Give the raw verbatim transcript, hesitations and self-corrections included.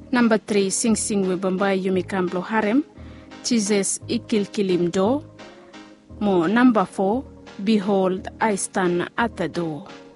Number three, Sing Sing Webamba Yumikamblo Harem, Jesus Ikilkilim Do. Mo number four, Behold, I stand at the door.